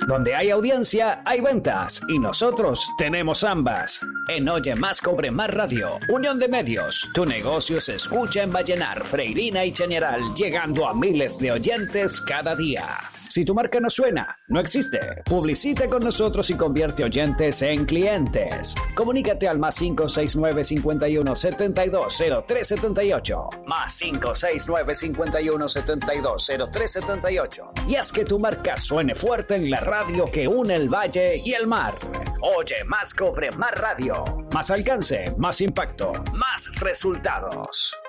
Donde hay audiencia, hay ventas. Y nosotros tenemos ambas. En Oye Más Cobre Más Radio, Unión de Medios, tu negocio se escucha en Vallenar, Freirina y Chañaral, llegando a miles de oyentes cada día. Si tu marca no suena, no existe. Publicita con nosotros y convierte oyentes en clientes. Comunícate al +569 51 72 03 78. +569 51 72 03 78. Y haz que tu marca suene fuerte en la radio que une el valle y el mar. Oye Más Cobre Más Radio. Más alcance, más impacto, más resultados.